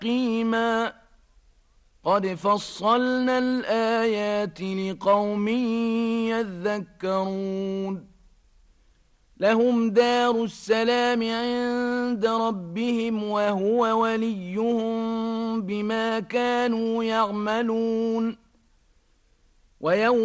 مستقيما قد فصلنا الآيات لقوم يذكرون لهم دار السلام عند ربهم وهو وليهم بما كانوا يعملون ويوم